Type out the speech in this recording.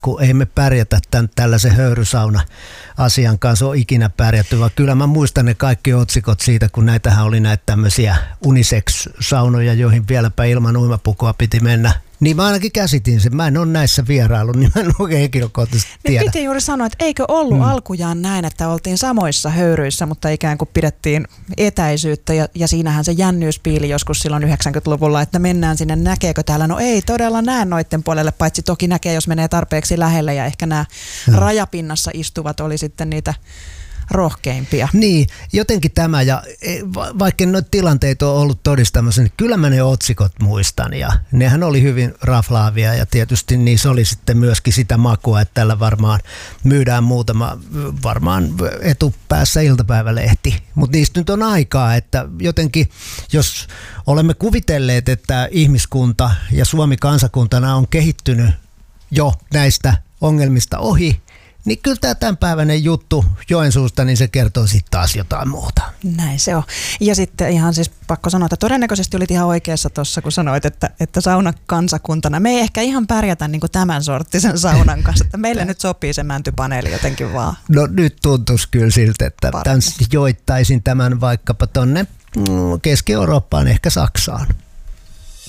kun ei me pärjätä tällaisen höyrysauna-asian kanssa ole ikinä pärjätty, vaan kyllä mä muistan ne kaikki otsikot siitä, kun näitähän oli näitä tämmöisiä unisex-saunoja, joihin vieläpä ilman uimapukua piti mennä. Niin mä ainakin käsitin sen. Mä en ole näissä vierailu, niin mä en oikein henkilökohtaisesti tiedä. Piti juuri sanoa, että eikö ollut alkujaan näin, että oltiin samoissa höyryissä, mutta ikään kuin pidettiin etäisyyttä ja siinähän se jännyys piili joskus silloin 90-luvulla, että mennään sinne, näkeekö täällä? No ei todella näe noitten puolelle, paitsi toki näkee, jos menee tarpeeksi lähelle ja ehkä nämä rajapinnassa istuvat oli sitten niitä rohkeimpia. Niin, jotenkin tämä, ja vaikka noita tilanteita on ollut todistamassa, niin kyllä mä ne otsikot muistan, ja nehän oli hyvin raflaavia, ja tietysti niissä oli sitten myöskin sitä makua, että tällä varmaan myydään muutama, varmaan etupäässä iltapäivälehti, mutta niistä nyt on aikaa, että jotenkin, jos olemme kuvitelleet, että ihmiskunta ja Suomi kansakuntana on kehittynyt jo näistä ongelmista ohi, niin kyllä tämä tämänpäiväinen juttu Joensuusta, niin se kertoo sitten taas jotain muuta. Näin se on. Ja sitten ihan siis pakko sanoa, että todennäköisesti olit ihan oikeassa tuossa, kun sanoit, että saunan kansakuntana, me ei ehkä ihan pärjätä niin kuin tämän sorttisen saunan kanssa, että meille nyt sopii se mäntypaneeli jotenkin vaan. No nyt tuntuisi kyllä siltä, että joittaisin tämän vaikkapa tonne Keski-Eurooppaan, ehkä Saksaan.